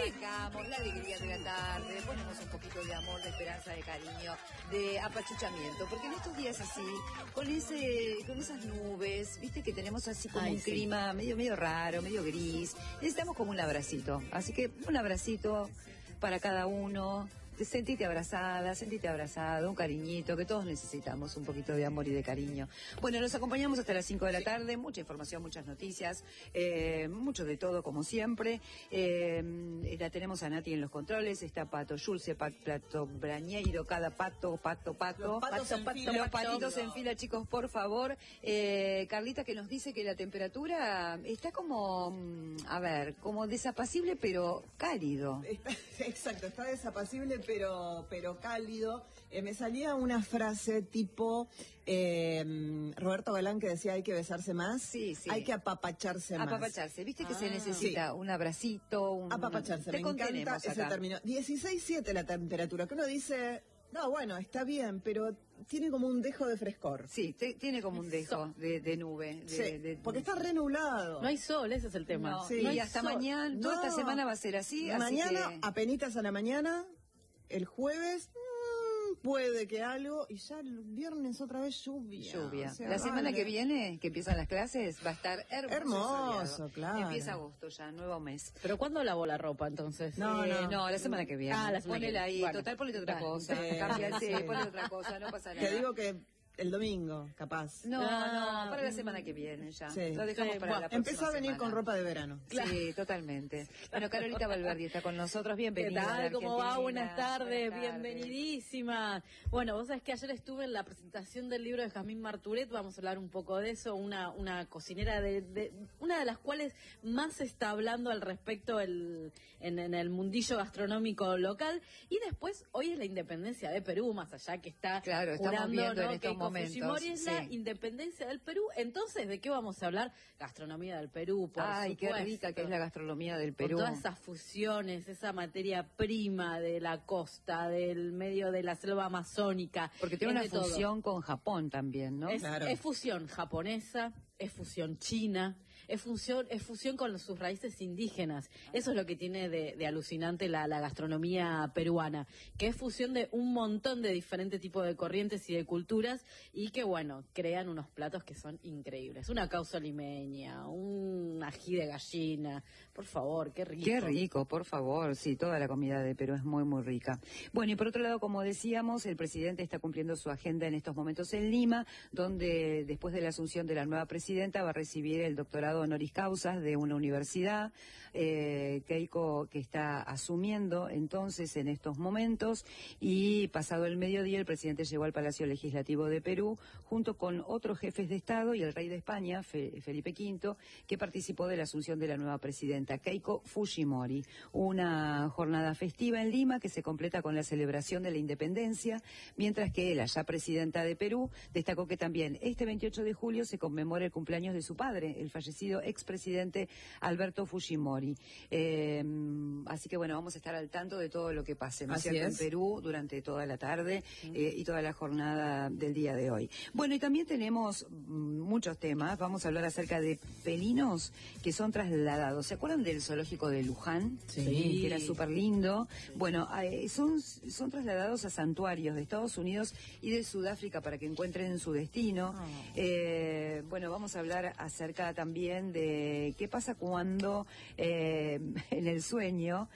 Arrancamos la alegría de la tarde, ponemos un poquito de amor, de esperanza, de cariño, de apachuchamiento, porque en estos días así, con esas nubes, viste que tenemos así como un clima medio raro, medio gris, necesitamos como un abracito, así que un abracito para cada uno. Sentite abrazada, sentite abrazado, un cariñito, que todos necesitamos un poquito de amor y de cariño. Bueno, los acompañamos hasta las 5 de la tarde, mucha información, muchas noticias, mucho de todo como siempre. La tenemos a Nati en los controles, está Pato Yulce, Pato Brañeiro, cada pato. Los patitos en fila, chicos, por favor. Carlita, que nos dice que la temperatura está como, como desapacible, pero cálido. Exacto, está desapacible, pero cálido. Me salía una frase tipo Roberto Galán, que decía: hay que besarse más, sí. Hay que apapacharse más. Apapacharse, viste que se necesita un abracito, apapacharse, me encanta ese término. 16,7 la temperatura, que uno dice, no, bueno, está bien, pero tiene como un dejo de frescor. Sí, tiene como un dejo de nube. Porque está renublado. No hay sol, ese es el tema. No, sí, y hasta mañana, toda esta semana va a ser así. Mañana, así que... apenitas a la mañana, el jueves... puede que algo, y ya el viernes otra vez lluvia. O sea, la semana que viene, que empiezan las clases, va a estar hermoso, claro. Empieza agosto ya, nuevo mes. ¿Pero cuándo lavo la ropa entonces? No, la semana que viene. La semana Ponela ahí, bueno. Total, ponete otra cosa. Cámbiate, ponle otra cosa, no pasa nada. Te digo que el domingo, capaz. No, para la semana que viene ya. Sí. Lo dejamos para la próxima Empezó a venir semana. con ropa de verano. Sí, totalmente. Bueno, Carolita Valverde está con nosotros, bienvenida. ¿Qué tal? ¿Cómo va? Buenas tardes, Buenas bienvenidísima. Bueno, vos sabés que ayer estuve en la presentación del libro de Jazmín Marturet, vamos a hablar un poco de eso, una cocinera una de las cuales más se está hablando al respecto en el mundillo gastronómico local. Y después, hoy es la independencia de Perú, más allá que está estamos viendo en estos momentos. Fujimori es la independencia del Perú. Entonces, ¿de qué vamos a hablar? Gastronomía del Perú, por supuesto. Qué rica que es la gastronomía del Perú. Con todas esas fusiones, esa materia prima de la costa, del medio de la selva amazónica. Porque tiene una fusión con Japón también, ¿no? Es fusión japonesa, es fusión china, es fusión con sus raíces indígenas. Eso es lo que tiene de alucinante la gastronomía peruana, que es fusión de un montón de diferentes tipos de corrientes y de culturas, y que, bueno, crean unos platos que son increíbles. Una causa limeña, un ají de gallina, por favor, qué rico. Qué rico, por favor, sí, toda la comida de Perú es muy, muy rica. Bueno, y por otro lado, como decíamos, el presidente está cumpliendo su agenda en estos momentos en Lima, donde después de la asunción de la nueva presidenta va a recibir el doctorado honoris causa de una universidad, Keiko, que está asumiendo entonces en estos momentos, y pasado el mediodía el presidente llegó al Palacio Legislativo de Perú junto con otros jefes de Estado y el rey de España, Felipe V, que participó de la asunción de la nueva presidenta, Keiko Fujimori. Una jornada festiva en Lima que se completa con la celebración de la independencia, mientras que la ya presidenta de Perú destacó que también este 28 de julio se conmemora el cumpleaños de su padre, el fallecido expresidente Alberto Fujimori. Así que bueno, vamos a estar al tanto de todo lo que pase, ¿no es cierto?, en Perú durante toda la tarde y toda la jornada del día de hoy. Bueno, y también tenemos muchos temas. Vamos a hablar acerca de felinos que son trasladados. ¿Se acuerdan del zoológico de Luján? Sí. Que era súper lindo. Bueno, son trasladados a santuarios de Estados Unidos y de Sudáfrica para que encuentren su destino. Bueno, vamos a hablar acerca también de qué pasa cuando en el sueño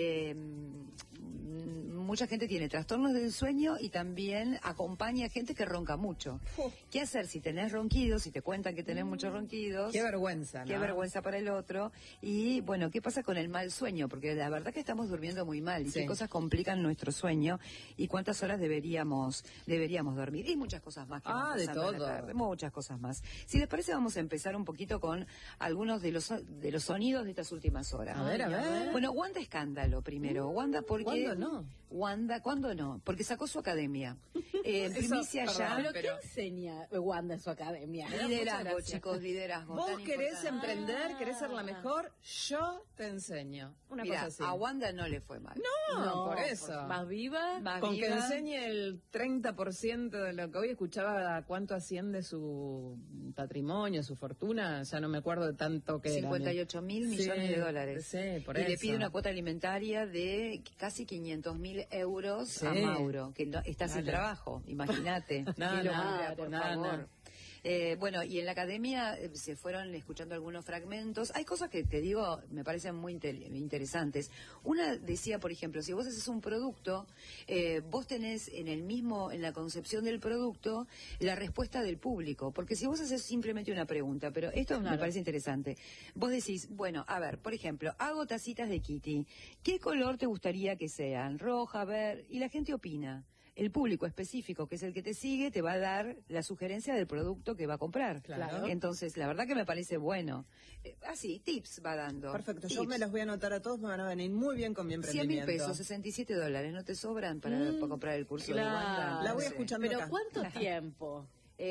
mucha gente tiene trastornos del sueño y también acompaña gente que ronca mucho. ¿Qué hacer si tenés ronquidos, si te cuentan que tenés muchos ronquidos? Qué vergüenza, ¿no? Qué vergüenza para el otro. Y bueno, ¿qué pasa con el mal sueño? Porque la verdad que estamos durmiendo muy mal. ¿Y qué cosas complican nuestro sueño? ¿Y cuántas horas deberíamos dormir? Y muchas cosas más que van de pasando en la tarde. Muchas cosas más. Si les parece, vamos a empezar un poquito con algunos de los sonidos de estas últimas horas. A ver. Bueno, Wanda Escándalo primero. Wanda, porque... ¿Cuándo no? Wanda, ¿cuándo no? Porque sacó su academia. Primicia ya. ¿Pero qué enseña Wanda en su academia? Liderazgo, chicos, liderazgo. Vos querés emprender, querés ser la mejor, yo te enseño. Una cosa así. A Wanda no le fue mal. No, por eso. Más viva. Con que enseñe el 30% de lo que hoy escuchaba, cuánto asciende su patrimonio, su fortuna, ya no me acuerdo de tanto que 58.000 millones de dólares. Sí, por y eso. le pide una cuota alimentaria de casi 500.000 euros a Mauro, que está sin trabajo, imagínate. Nada, por favor. Bueno, y en la academia se fueron escuchando algunos fragmentos. Hay cosas que, te digo, me parecen muy interesantes. Una decía, por ejemplo, si vos haces un producto, vos tenés en la concepción del producto, la respuesta del público. Porque si vos haces simplemente una pregunta, pero esto me parece interesante. Vos decís, bueno, a ver, por ejemplo, hago tacitas de Kitty. ¿Qué color te gustaría que sean? Roja, verde. Y la gente opina. El público específico, que es el que te sigue, te va a dar la sugerencia del producto que va a comprar. Claro. Entonces, la verdad que me parece bueno. Así, tips va dando. Perfecto, tips. yo me los voy a anotar a todos, me van a venir muy bien con mi emprendimiento. 100.000 pesos, $67, ¿no te sobran para comprar el curso de Wanda? La voy escuchando ¿Pero acá. cuánto tiempo?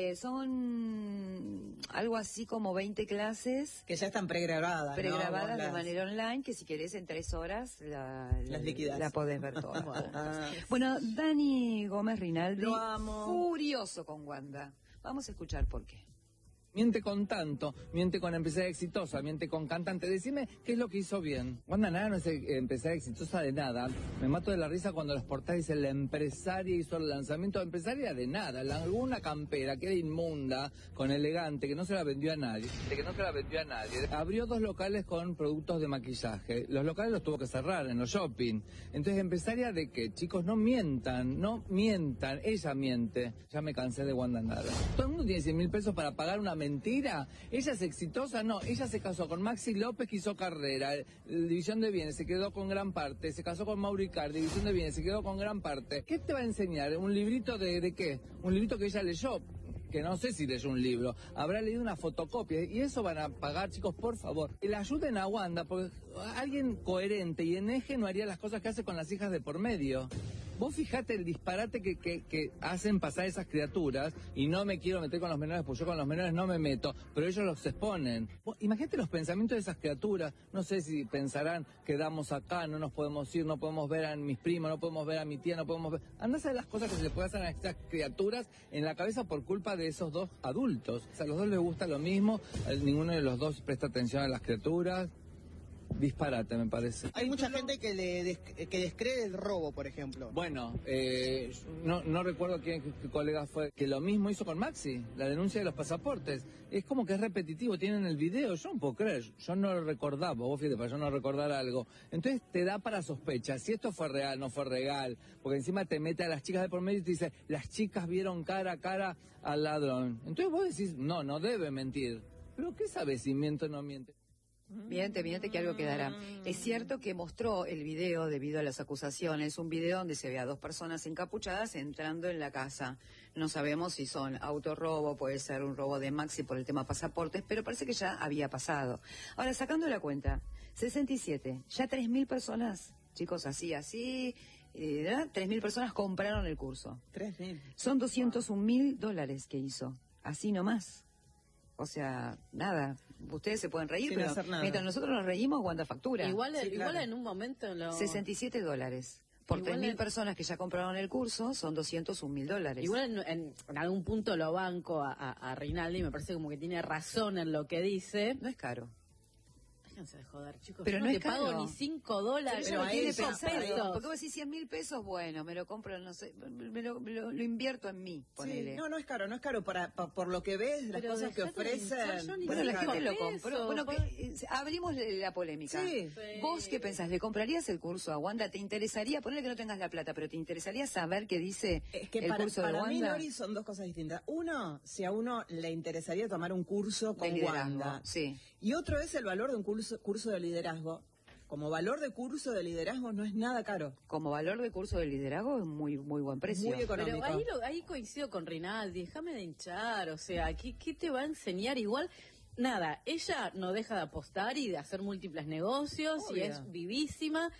Son algo así como 20 clases. Que ya están pregrabadas, Pregrabadas ¿no? de manera online, que si querés en 3 horas las liquidás. la podés ver toda. Bueno, Dani Gómez Rinaldi, Lo amo. Furioso con Wanda. Vamos a escuchar por qué. Miente con tanto, miente con empresaria exitosa, miente con cantante. Decime qué es lo que hizo bien. Wanda Nara no es empresaria exitosa de nada. Me mato de la risa cuando los portales dicen la empresaria hizo el lanzamiento. Empresaria de nada. Alguna campera que era inmunda, con elegante, que no se la vendió a nadie. Abrió 2 locales con productos de maquillaje. Los locales los tuvo que cerrar en los shopping. Entonces, ¿empresaria de qué? Chicos, no mientan. Ella miente. Ya me cansé de Wanda Nara. Todo el mundo tiene 100.000 pesos para pagar una mentira. Ella es exitosa, no. Ella se casó con Maxi López, que hizo carrera, división de bienes, se quedó con gran parte. Se casó con Mauro Icardi, división de bienes, se quedó con gran parte. ¿Qué te va a enseñar? ¿Un librito de qué? Un librito que ella leyó, que no sé si leyó un libro. Habrá leído una fotocopia. Y eso van a pagar, chicos, por favor. Y la ayuden a Wanda, porque alguien coherente y en eje no haría las cosas que hace con las hijas de por medio. Vos fijate el disparate que hacen pasar esas criaturas, y no me quiero meter con los menores, porque yo con los menores no me meto, pero ellos los exponen. Imagínate los pensamientos de esas criaturas. No sé si pensarán, quedamos acá, no nos podemos ir, no podemos ver a mis primos, no podemos ver a mi tía, no podemos ver... Andá a saber las cosas que se le pueden hacer a estas criaturas en la cabeza por culpa de esos 2 adultos. O sea, a los 2 les gusta lo mismo, ninguno de los 2 presta atención a las criaturas. Disparate, me parece. Hay mucha gente que descree el robo, por ejemplo. Bueno, no recuerdo qué colega fue, que lo mismo hizo con Maxi, la denuncia de los pasaportes. Es como que es repetitivo, tienen el video, yo no puedo creer, yo no lo recordaba, vos fíjate, para yo no recordar algo. Entonces te da para sospechas, si esto fue real, no fue real, porque encima te mete a las chicas de por medio y te dice, las chicas vieron cara a cara al ladrón. Entonces vos decís, no debe mentir. Pero ¿qué sabes si miente o no miente? Miente que algo quedará. Es cierto que mostró el video debido a las acusaciones, un video donde se ve a 2 personas encapuchadas entrando en la casa. No sabemos si son autorrobo, puede ser un robo de Maxi por el tema pasaportes, pero parece que ya había pasado. Ahora, sacando la cuenta, 67, ya 3.000 personas, chicos, así, 3.000 personas compraron el curso. 3.000. Son $201.000 que hizo, así nomás. O sea, nada, ustedes se pueden reír, sin pero hacer nada. Mientras nosotros nos reímos, Wanda factura. Igual claro. en un momento... $67. Por 3.000 personas que ya compraron el curso, son $201.000. Igual en algún punto lo banco a Rinaldi, me parece como que tiene razón en lo que dice. No es caro. Déjense de joder, chicos. Pero yo no te es caro. pago ni $5. Pero ahí tiene está, pensado. Porque vos decís 100.000 pesos, bueno, me lo compro, no sé, lo invierto en mí, ponele. Sí, no es caro, por lo que ves, las Pero cosas que ofrecen. Bueno, la gente lo Eso, compró. Bueno, abrimos la polémica. Sí. ¿Vos qué pensás? ¿Le comprarías el curso a Wanda? ¿Te interesaría, ponele que no tengas la plata, pero te interesaría saber qué dice Es que el curso de para mí, Wanda? Lori, son 2 cosas distintas. Uno, si a uno le interesaría tomar un curso con De liderazgo, Wanda. sí. Y otro es el valor de un curso de liderazgo. Como valor de curso de liderazgo no es nada caro. Como valor de curso de liderazgo es muy buen precio. Muy económico. Pero ahí coincido con Rinaldi, déjame de hinchar, o sea, ¿qué te va a enseñar? Igual, nada, ella no deja de apostar y de hacer múltiples negocios, Obvio. y es vivísima,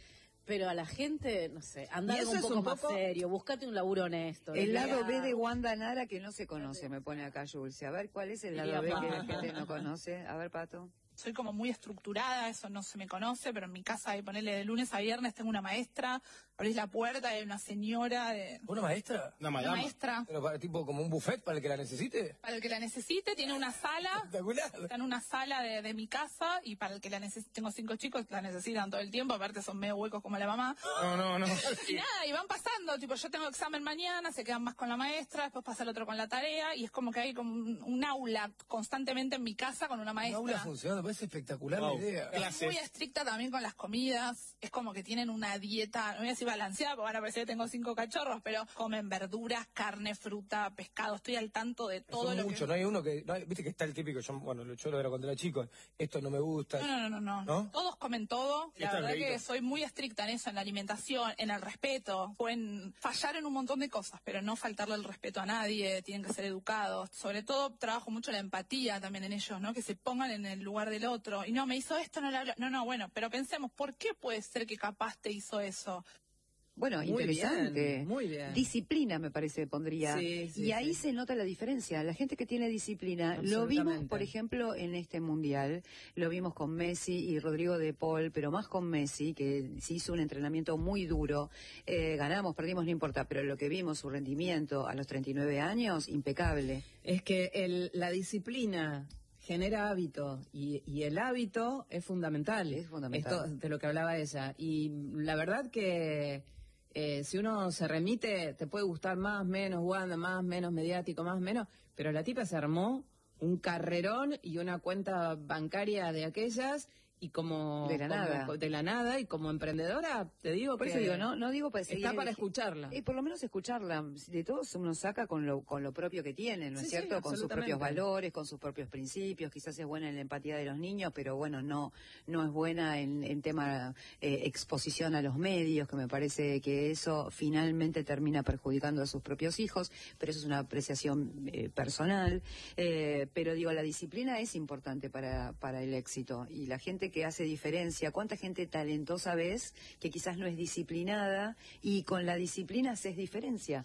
Pero a la gente, no sé, anda algo un poco más serio, búscate un laburo honesto. El lado B de Wanda Nara que no se conoce, me pone acá Julce. A ver, ¿cuál es el lado B que la gente no conoce? A ver, Pato. Soy como muy estructurada, eso no se me conoce, pero en mi casa, ponerle de lunes a viernes, tengo una maestra, abrís la puerta y hay una señora de... ¿Una maestra? Una maestra. ¿Pero para, tipo como un buffet para el que la necesite? Para el que la necesite, tiene una sala. Espectacular. Está en una sala de mi casa y para el que la necesite, tengo 5 chicos que la necesitan todo el tiempo, aparte son medio huecos como la mamá. No. Y nada, y van pasando, tipo yo tengo examen mañana, se quedan más con la maestra, después pasa el otro con la tarea y es como que hay como un aula constantemente en mi casa con una maestra. Un aula funcionando, parece espectacular la idea. Es muy estricta también con las comidas, es como que tienen una dieta, no voy a decir balanceada, porque van a parecer que tengo 5 cachorros, pero comen verduras, carne, fruta, pescado, estoy al tanto de todo lo mucho, que... no hay uno que, viste que está el típico, yo lo era cuando era chico, esto no me gusta. No. Todos comen todo, la verdad que soy muy estricta en eso, en la alimentación, en el respeto, pueden fallar en un montón de cosas, pero no faltarle el respeto a nadie, tienen que ser educados, sobre todo trabajo mucho la empatía también en ellos, ¿no? Que se pongan en el lugar del otro, y no, me hizo esto, no le hablo, no, bueno, pero pensemos, ¿por qué puede ser que capaz te hizo eso? Bueno, muy interesante. Bien, muy bien. Disciplina me parece pondría. Sí, y ahí se nota la diferencia. La gente que tiene disciplina, lo vimos, por ejemplo, en este Mundial, lo vimos con Messi y Rodrigo de Paul, pero más con Messi, que se hizo un entrenamiento muy duro. Ganamos, perdimos, no importa, pero lo que vimos, su rendimiento a los 39 años, impecable. Es que la disciplina genera hábito y el hábito es fundamental. Es fundamental. Esto de lo que hablaba ella. Y la verdad que si uno se remite, te puede gustar más, menos, Wanda, más, menos, mediático, más, menos, pero la tipa se armó un carrerón y una cuenta bancaria de aquellas y de la nada y como emprendedora te digo por que eso digo no digo para seguir está para escucharla por lo menos escucharla. De todos uno saca con lo propio que tiene, ¿no es cierto? Con sus propios valores, con sus propios principios. Quizás es buena en la empatía de los niños, pero bueno, no es buena en tema exposición a los medios, que me parece que eso finalmente termina perjudicando a sus propios hijos, pero eso es una apreciación personal. Pero digo, la disciplina es importante para el éxito, y la gente que hace diferencia. ¿Cuánta gente talentosa ves que quizás no es disciplinada y con la disciplina haces diferencia?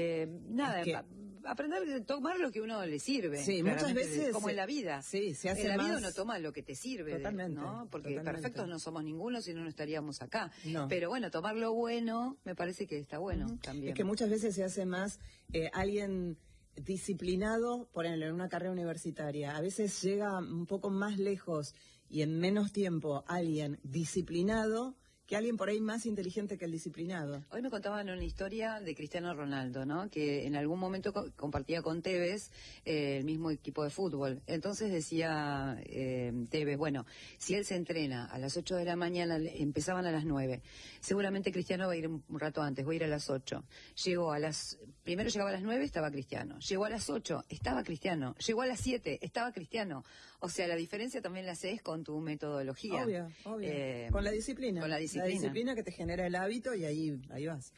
Aprender a tomar lo que uno le sirve. Sí, muchas veces. Como en la vida. Sí, se hace en la más... vida uno toma lo que te sirve. Totalmente. ¿no? Porque perfectos no somos ninguno, si no, no estaríamos acá. No. Pero bueno, tomar lo bueno me parece que está bueno también. Es que muchas veces se hace más alguien disciplinado, por ejemplo, en una carrera universitaria. A veces llega un poco más lejos y en menos tiempo alguien disciplinado que alguien por ahí más inteligente que el disciplinado. Hoy me contaban una historia de Cristiano Ronaldo, ¿no? Que en algún momento compartía con Tevez el mismo equipo de fútbol. Entonces decía Tevez, bueno, si él se entrena a las 8 de la mañana, empezaban a las 9, seguramente Cristiano va a ir un rato antes, va a ir a las 8. Primero llegaba a las 9, estaba Cristiano. Llegó a las 8, estaba Cristiano. Llegó a las 7, estaba Cristiano. O sea, la diferencia también la haces con tu metodología. Obvio. Con la disciplina. Con la disciplina. La disciplina que te genera el hábito y ahí vas.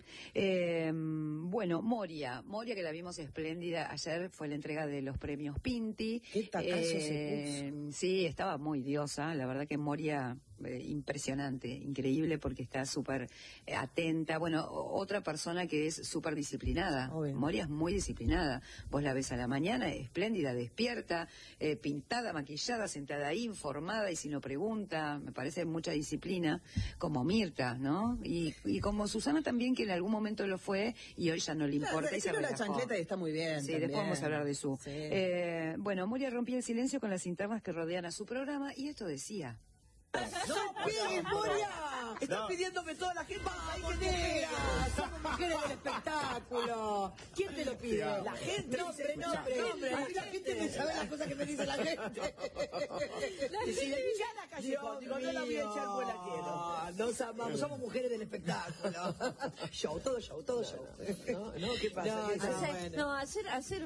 Bueno, Moria, que la vimos espléndida. Ayer fue la entrega de los premios Pinti. Qué tacazo se puso. Sí, estaba muy diosa. La verdad que Moria... impresionante, increíble, porque está súper atenta. Bueno, otra persona que es súper disciplinada. Obvio. Moria es muy disciplinada. Vos la ves a la mañana, espléndida, despierta, pintada, maquillada, sentada ahí, informada, y si no pregunta, me parece mucha disciplina, como Mirta, ¿no? Y como Susana también, que en algún momento lo fue y hoy ya no le importa. Y se la chancleta y está muy bien. Sí, después vamos a hablar de su. Sí. Bueno, Moria rompía el silencio con las internas que rodean a su programa, y esto decía. ¡No pegues, Moria! Estás pidiendo que toda la gente vaya negra. Somos mujeres del espectáculo. ¿Quién te lo pide? La gente. Nombre. La gente me sabe las cosas que me dice la gente. Y si le echan a calle, digo, no la voy a echar, pues la quiero. Nos amamos, somos mujeres del espectáculo. Todo show. ¿No? ¿Qué pasa? Ayer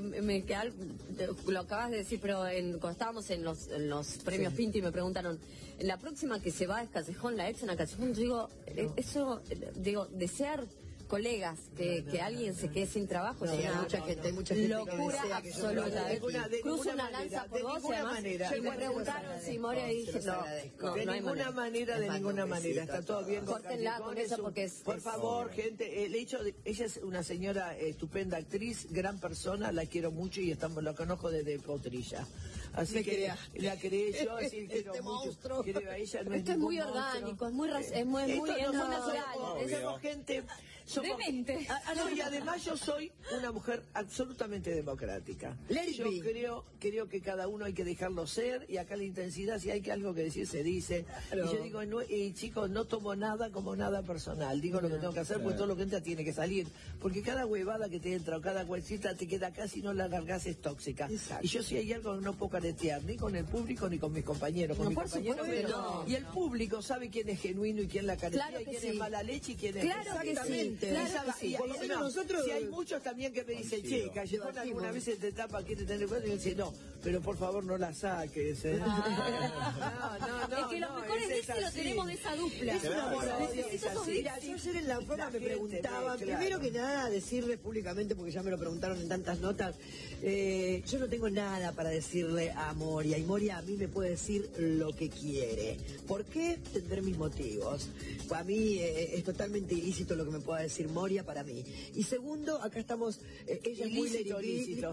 lo acabas de decir, pero cuando estábamos en los premios Pinti me preguntaron, la próxima que se va es Callejón, la echan a Callejón. Yo digo, desear colegas, que alguien se quede sin trabajo, No, es una mucha gente locura que desea que absoluta. Cruzo una manera, lanza por vos, además, y me preguntaron si Moria, y dije, no, de no hay ninguna manera, de ninguna manera, está todo bien. Córtenla con eso porque es... Por favor, gente, el hecho de, ella es una señora estupenda actriz, gran persona, la quiero mucho y la conozco desde Potrilla. Así que la creé yo, así quiero mucho. Monstruo. Creo a ella, no Esto es muy orgánico, es muy natural. Somos gente... Demente. No, y además yo soy una mujer absolutamente democrática. Yo creo que cada uno hay que dejarlo ser, y acá la intensidad, si hay algo que decir, se dice. Claro. Y yo digo, chicos, no tomo nada como nada personal. Digo lo que tengo que hacer, porque todo lo que entra tiene que salir. Porque cada huevada que te entra o cada cualcita te queda acá, si no la largas es tóxica. Exacto. Y yo si hay algo que no puedo caretear, ni con el público ni con mis compañeros. Con mis compañeros no. Y el público sabe quién es genuino y quién la caretea, y quién es mala leche y quién es... Claro que sí. Claro que sí. Por lo menos nosotros... Si hay muchos también que me dicen, che, Callejón alguna vez se te tapa, quiere tener cuenta, y yo dice, no, pero por favor no la saques. No. Es que lo mejor es que lo tenemos esa dupla. Es una Mira, yo ayer en la forma me preguntaba, primero que nada, decirle públicamente, porque ya me lo preguntaron en tantas notas, yo no tengo nada para decirle a Moria, y Moria a mí me puede decir lo que quiere. ¿Por qué? Tendré mis motivos. Para mí es totalmente ilícito lo que me pueda decir Moria, para mí. Y segundo, acá estamos, ella es muy lícito.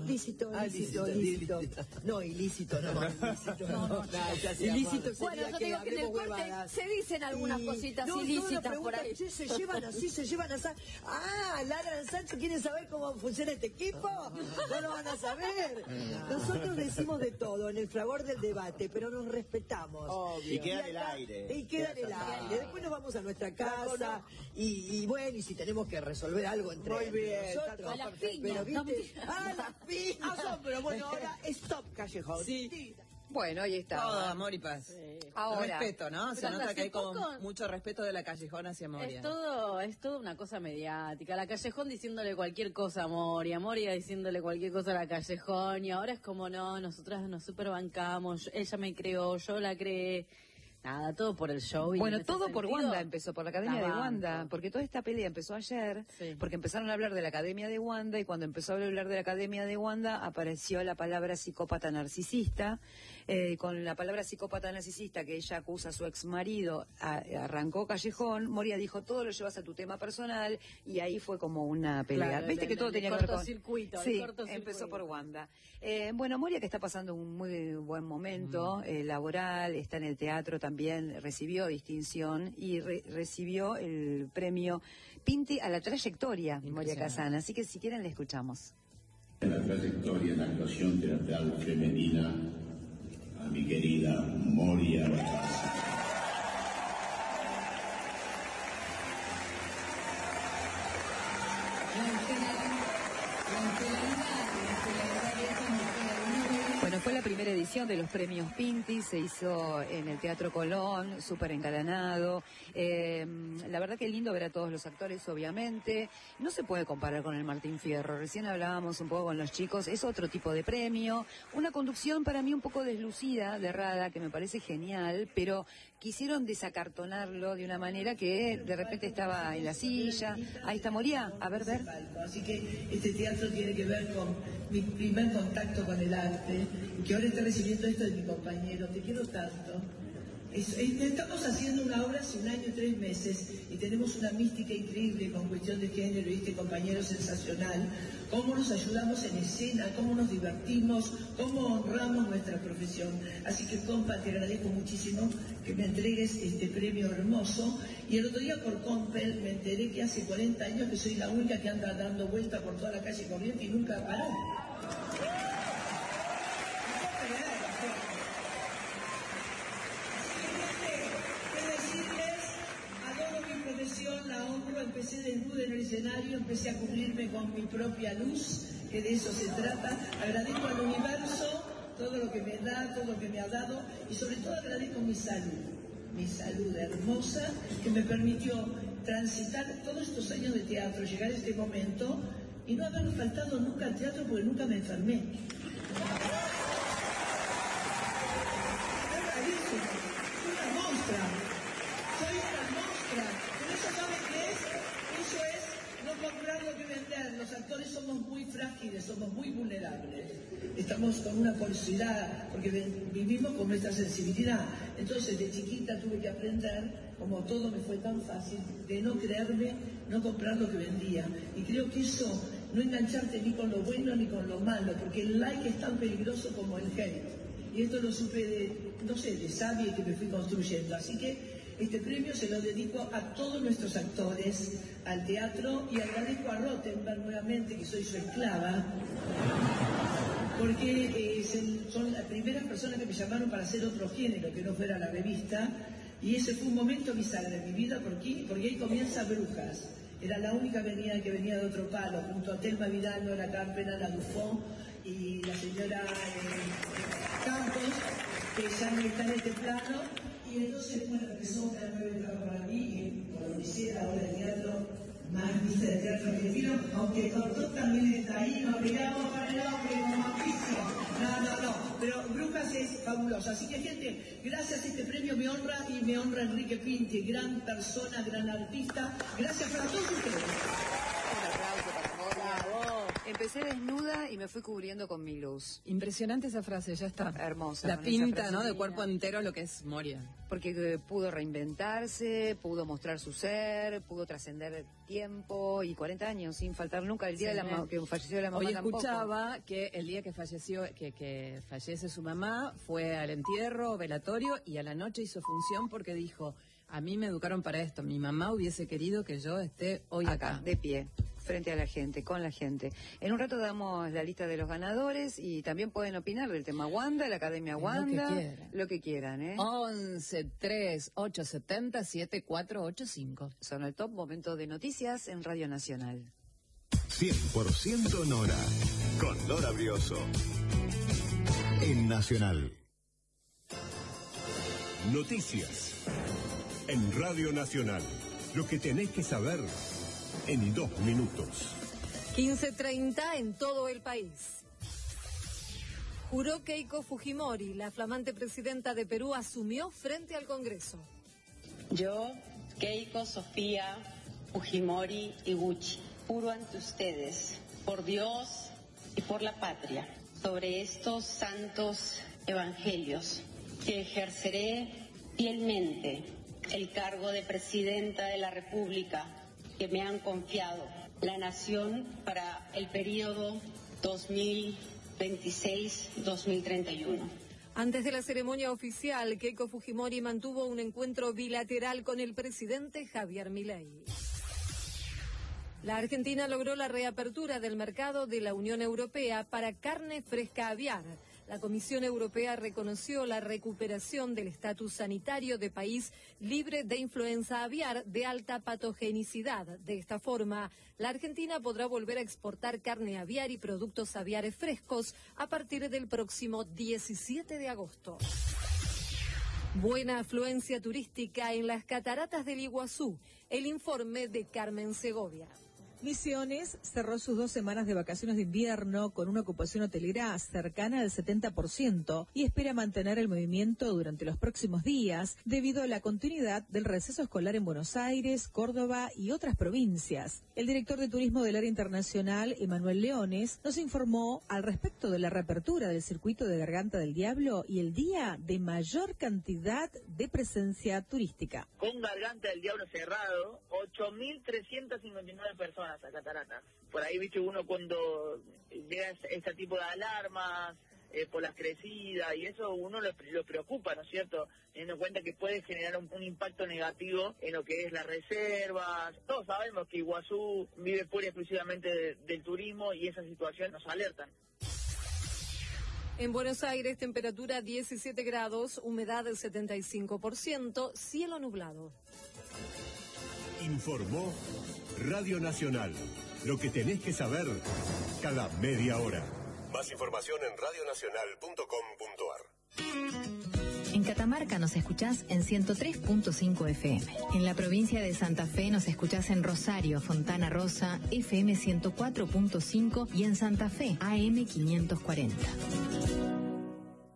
No, ilícito, no. Ilícito sería bueno, yo digo que en el corte se dicen algunas cositas ilícitas por ahí. Se llevan así, ladran Sancho, ¿quieren saber cómo funciona este equipo? No lo van a saber. Nosotros decimos de todo en el fragor del debate, pero nos respetamos. Obvio. Y queda en el aire. Y queda en el aire. Después nos vamos a nuestra casa y bueno, y si tenemos que resolver algo entre nosotros. A las piñas. Pero viste, a las piñas. Pero bueno, ahora stop, Callejón. Sí. Bueno, ahí está. Todo amor y paz. Sí. Ahora. Respeto, ¿no? Se nota que hay como mucho respeto de la Callejón hacia Moria. Es todo una cosa mediática. La Callejón diciéndole cualquier cosa a Moria, Moria diciéndole cualquier cosa a la Callejón, y ahora es como, no, nosotras nos superbancamos, ella me creó, yo la creé. Nada, todo por el show. Y bueno, todo por Wanda empezó, por la Academia de Wanda, porque toda esta pelea empezó ayer, porque empezaron a hablar de la Academia de Wanda, y cuando empezó a hablar de la Academia de Wanda, apareció la palabra psicópata narcisista. Con la palabra psicópata narcisista que ella acusa a su ex marido, arrancó Callejón. Moria dijo, todo lo llevas a tu tema personal, y ahí fue como una pelea. Claro, ¿Viste que todo tenía que ver con... cortocircuito? Sí, empezó por Wanda. Bueno, Moria, que está pasando un muy buen momento laboral, está en el teatro también, recibió distinción y recibió el premio Pinti a la trayectoria, Moria Kazan. Así que si quieren le escuchamos. En la trayectoria en la actuación teatral femenina, a mi querida Moria Kazan. Bueno, fue la primera edición de los premios Pinti, se hizo en el Teatro Colón, súper engalanado. La verdad que es lindo ver a todos los actores, obviamente. No se puede comparar con el Martín Fierro, recién hablábamos un poco con los chicos, es otro tipo de premio. Una conducción para mí un poco deslucida de Rada, que me parece genial, pero quisieron desacartonarlo de una manera que de repente estaba en la silla. Ahí está Moria, a ver. Así que este teatro tiene que ver con mi primer contacto con el arte, y que ahora esté recibiendo esto de mi compañero. Te quiero tanto. Estamos haciendo una obra hace 1 año y 3 meses y tenemos una mística increíble con cuestión de género, y este compañero sensacional. Cómo nos ayudamos en escena, cómo nos divertimos, cómo honramos nuestra profesión. Así que, compa, te agradezco muchísimo que me entregues este premio hermoso. Y el otro día por Compel me enteré que hace 40 años que soy la única que anda dando vuelta por toda la calle Corriente y nunca paró. La honro, empecé desnuda en el escenario, empecé a cubrirme con mi propia luz, que de eso se trata. Agradezco al universo todo lo que me da, todo lo que me ha dado, y sobre todo agradezco mi salud hermosa, que me permitió transitar todos estos años de teatro, llegar a este momento y no haber faltado nunca al teatro porque nunca me enfermé. Soy una monstrua. ¿Eso saben qué es? Eso es no con una porosidad, porque vivimos con nuestra sensibilidad. Entonces, de chiquita tuve que aprender, como todo me fue tan fácil, de no creerme, no comprar lo que vendía. Y creo que eso, no engancharte ni con lo bueno ni con lo malo, porque el like es tan peligroso como el hate. Y esto lo supe de sabia y que me fui construyendo. Así que este premio se lo dedico a todos nuestros actores, al teatro, y agradezco a Rottenberg nuevamente, que soy su esclava, porque son las primeras personas que me llamaron para hacer otro género, que no fuera la revista, y ese fue un momento bisagra en mi vida, porque ahí comienza Brujas. Era la única que venía de otro palo, junto a Telma Vidal, Nora Carpena, la Dufo y la señora Campos, que ya no está en este plano. Y entonces, bueno, empezó una nueva etapa para mí, y por lo que sé, ahora el teatro, más vista de teatro argentino, aunque Cotón también está ahí, nos pegamos para el hombre como Mauricio. No, pero Brujas es fabuloso. Así que, gente, gracias a este premio me honra, y me honra Enrique Pinti, gran persona, gran artista. Gracias para todos ustedes. Un aplauso para Moria. Empecé desnuda y me fui cubriendo con mi luz. Impresionante esa frase, ya está. Hermosa. La pinta, ¿no? De cuerpo entero lo que es Moria. Porque pudo reinventarse, pudo mostrar su ser, pudo trascender el tiempo, y 40 años sin faltar nunca. El día que falleció la mamá Hoy tampoco. escuchaba que el día que falleció, que fallece su mamá, fue al entierro, velatorio, y a la noche hizo función porque dijo: a mí me educaron para esto, mi mamá hubiese querido que yo esté hoy acá. De pie, frente a la gente, con la gente. En un rato damos la lista de los ganadores, y también pueden opinar del tema Wanda, la Academia Wanda, lo que quieran, 11 3 870 7485. Son el top momento de noticias en Radio Nacional. 100% Nora, con Nora Brioso, en Nacional. Noticias en Radio Nacional. Lo que tenés que saber en 2 minutos. 15:30 en todo el país. Juró Keiko Fujimori, la flamante presidenta de Perú, asumió frente al Congreso. Yo, Keiko Sofía Fujimori Iguchi, juro ante ustedes, por Dios y por la patria, sobre estos santos evangelios, que ejerceré fielmente el cargo de Presidenta de la República que me han confiado la Nación para el periodo 2026-2031. Antes de la ceremonia oficial, Keiko Fujimori mantuvo un encuentro bilateral con el presidente Javier Milei. La Argentina logró la reapertura del mercado de la Unión Europea para carne fresca aviar. La Comisión Europea reconoció la recuperación del estatus sanitario de país libre de influenza aviar de alta patogenicidad. De esta forma, la Argentina podrá volver a exportar carne aviar y productos aviares frescos a partir del próximo 17 de agosto. Buena afluencia turística en las cataratas del Iguazú. El informe de Carmen Segovia. Misiones cerró sus 2 semanas de vacaciones de invierno con una ocupación hotelera cercana al 70% y espera mantener el movimiento durante los próximos días debido a la continuidad del receso escolar en Buenos Aires, Córdoba y otras provincias. El director de turismo del área internacional, Emanuel Leones, nos informó al respecto de la reapertura del circuito de Garganta del Diablo y el día de mayor cantidad de presencia turística. Con Garganta del Diablo cerrado, 8.359 personas a cataratas. Por ahí, viste, uno cuando llega este tipo de alarmas por las crecidas y eso, uno lo preocupa, ¿no es cierto? Teniendo en cuenta que puede generar un impacto negativo en lo que es las reservas. Todos sabemos que Iguazú vive pura y exclusivamente del turismo, y esa situación nos alertan. En Buenos Aires, temperatura 17 grados, humedad del 75%, cielo nublado. Informó Radio Nacional. Lo que tenés que saber cada media hora. Más información en radionacional.com.ar. En Catamarca nos escuchás en 103.5 FM. En la provincia de Santa Fe nos escuchás en Rosario, Fontana Rosa, FM 104.5 y en Santa Fe, AM 540.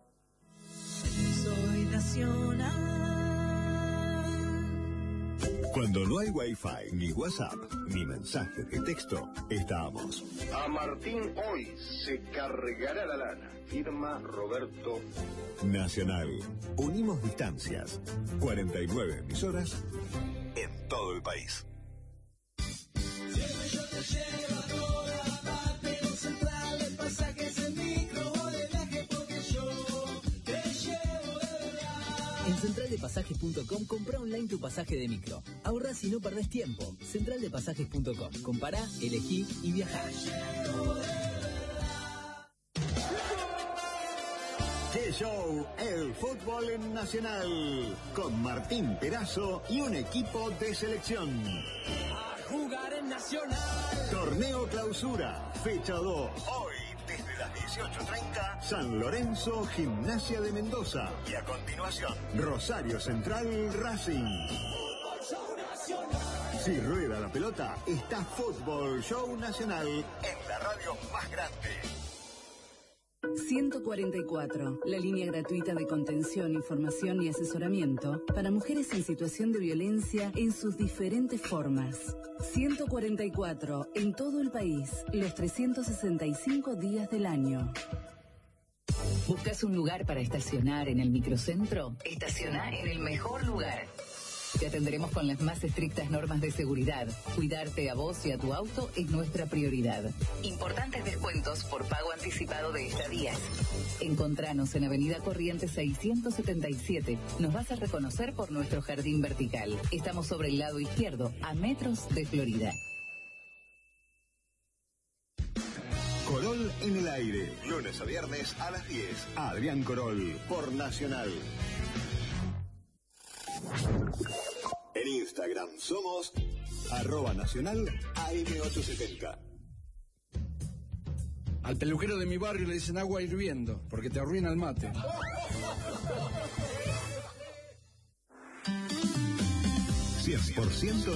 Soy nacional. Cuando no hay Wi-Fi, ni WhatsApp, ni mensajes de texto, estamos. A Martín hoy se cargará la lana. Firma Roberto. Nacional. Unimos distancias. 49 emisoras en todo el país. Siempre yo te llevo a toda parte, en Central de Pasajes en micro o de viaje, porque yo te llevo de verdad. En centraldepasajes.com compra online tu pasaje de micro. Ahorrás y no perdés tiempo. Centraldepasajes.com. Compará, elegí y viajá. ¡Qué show! El fútbol en Nacional. Con Martín Perazo y un equipo de selección. A jugar en Nacional. Torneo Clausura, fecha 2. Hoy, desde las 18:30, San Lorenzo, Gimnasia de Mendoza. Y a continuación, Rosario Central, Racing. Si rueda la pelota, está Fútbol Show Nacional en la radio más grande. 144, la línea gratuita de contención, información y asesoramiento para mujeres en situación de violencia en sus diferentes formas. 144, en todo el país, los 365 días del año. ¿Buscas un lugar para estacionar en el microcentro? Estaciona en el mejor lugar. Te atenderemos con las más estrictas normas de seguridad. Cuidarte a vos y a tu auto es nuestra prioridad. Importantes descuentos por pago anticipado de estadías. Encontranos en Avenida Corrientes 677. Nos vas a reconocer por nuestro jardín vertical. Estamos sobre el lado izquierdo, a metros de Florida. Corol en el aire. Lunes a viernes a las 10. Adrián Corol, por Nacional. En Instagram somos @Nacional AM870. Al peluquero de mi barrio le dicen agua hirviendo, porque te arruina el mate. 100%